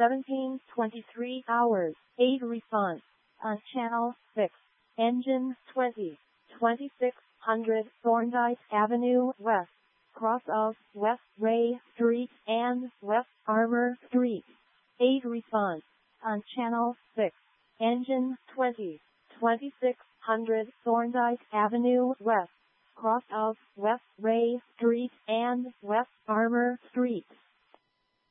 17:23 hours. 8 response. On channel 6. Engine 20. 2600 Thorndike Avenue West. Cross of West Ray Street and West Armour Street. 8 response. On channel 6. Engine 20. 2600 Thorndike Avenue West. Cross of West Ray Street and West Armour Street.